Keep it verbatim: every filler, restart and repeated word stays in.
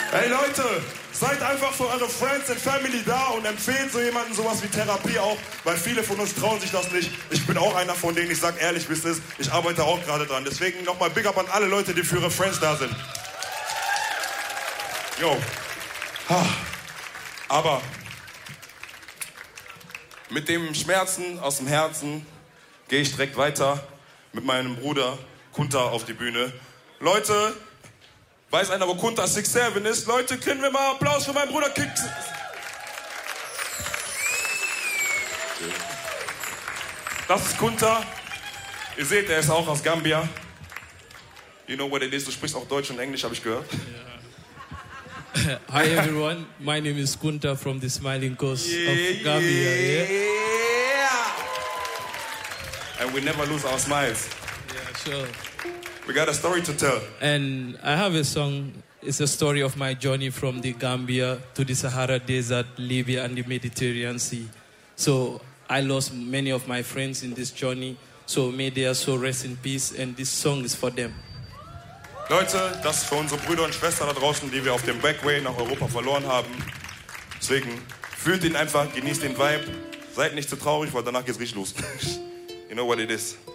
Hey Leute, seid einfach für eure Friends and Family da und empfehlt so jemanden sowas wie Therapie auch, weil viele von uns trauen sich das nicht. Ich bin auch einer von denen, ich sag ehrlich, wie es ist, ich arbeite auch gerade dran. Deswegen nochmal Big Up an alle Leute, die für ihre Friends da sind. Jo. Aber mit dem Schmerzen aus dem Herzen gehe ich direkt weiter mit meinem Bruder Kunta auf die Bühne. Leute, weiß einer, wo Kunta six seven ist? Leute, kriegen wir mal Applaus für meinen Bruder Kick. Das ist Kunta. Ihr seht, er ist auch aus Gambia. You know what it is. Du sprichst auch Deutsch und Englisch, habe ich gehört. Yeah. Hi everyone, my name is Kunta from the Smiling Coast yeah, of Gambia. Yeah. yeah. And we never lose our smiles. Yeah, sure. We got a story to tell. And I have a song. It's a story of my journey from the Gambia to the Sahara Desert, Libya, and the Mediterranean Sea. So I lost many of my friends in this journey. So may their soul rest in peace. And this song is for them. Leute, das ist für unsere Brüder und Schwestern da draußen, die wir auf dem Backway nach Europa verloren haben. Deswegen fühlt ihn einfach, genießt den Vibe. Seid nicht zu traurig, weil danach geht's richtig los. You know what it is.